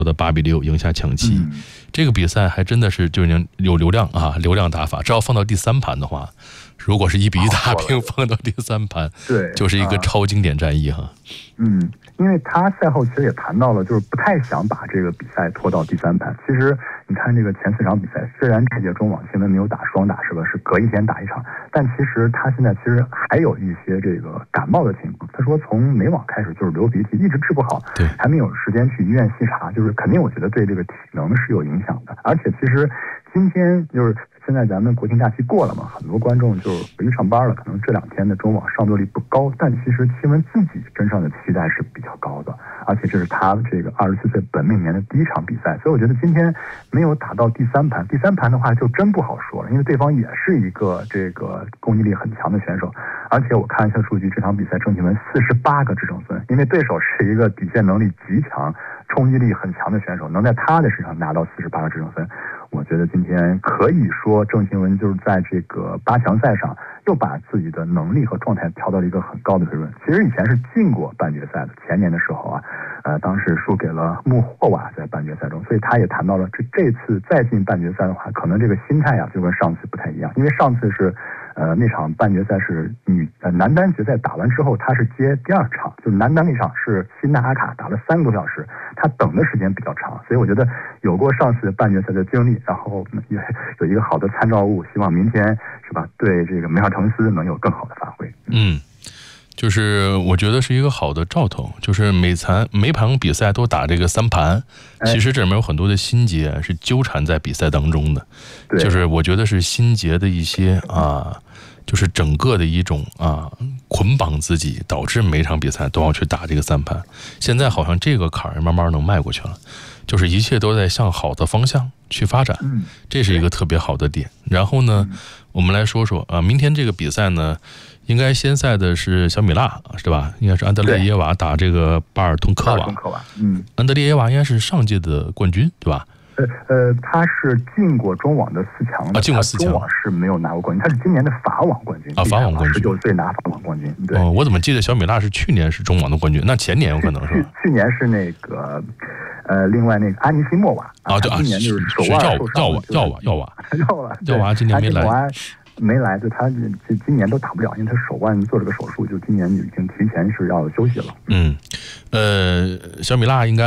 的8-6赢下抢七，这个比赛还真的是就有流量啊，流量打法。只要放到第3盘的话，如果是1-1打平，放到第3盘， 对， 就是一个超经典战役哈。 因为他赛后其实也谈到了，就是不太想把这个比赛拖到第3盘。其实你看这个前4场比赛，虽然这届中网新闻没有打双打是吧，是隔一天打一场，但其实他现在其实还有一些这个感冒的情况。他说从美网开始就是流鼻涕，一直治不好， 对， 还没有时间去医院细查，就是肯定我觉得对这个体能是有影响的。而且其实今天就是现在咱们国庆假期过了嘛，很多观众就回去上班了，可能这2天的中网上座率不高，但其实钦文自己身上的期待是比较高的，而且这是他这个24岁本命年的第1场比赛，所以我觉得今天没有打到第3盘，第3盘的话就真不好说了，因为对方也是一个这个攻击力很强的选手，而且我看一下数据，这场比赛郑钦文48个制胜分，因为对手是一个底线能力极强、冲击力很强的选手，能在他的身上拿到48个制胜分。我觉得今天可以说郑钦文就是在这个8强赛上又把自己的能力和状态调到了一个很高的水准。其实以前是进过半决赛的，前年的时候啊，当时输给了穆霍瓦在半决赛中，所以他也谈到了这次再进半决赛的话，可能这个心态啊就跟上次不太一样，因为上次是那场半决赛是男单决赛打完之后，他是接第2场，就是男单那场是辛纳阿卡打了3个多小时，他等的时间比较长，所以我觉得有过上次半决赛的经历，然后也有一个好的参照物，希望明天是吧，对这个梅尔滕斯能有更好的发挥。 就是我觉得是一个好的兆头，就是每盘比赛都打这个3盘，其实这里面有很多的心结是纠缠在比赛当中的，就是我觉得是心结的一些就是整个的一种捆绑自己，导致每场比赛都要去打这个3盘。现在好像这个坎儿慢慢能迈过去了，就是一切都在向好的方向去发展，这是一个特别好的点。然后呢，我们来说说明天这个比赛呢，应该先赛的是小米拉，是吧？应该是安德烈耶娃打这个巴尔通科瓦。安德烈耶娃应该是上届的冠军，对吧？ 他是进过中网的4强的， 进过4强， 中网是没有拿过冠军，他是今年的法网冠军法网冠军 ，19岁拿法网冠军。对， 我怎么记得小米拉是去年是中网的冠军？那前年有可能是吧？ 去年是那个另外那个阿尼西莫瓦今年就是手腕受伤， 耀娃今年没来，就他今年都打不了，因为他手腕做了个手术，就今年已经提前是要休息了。 小米拉应该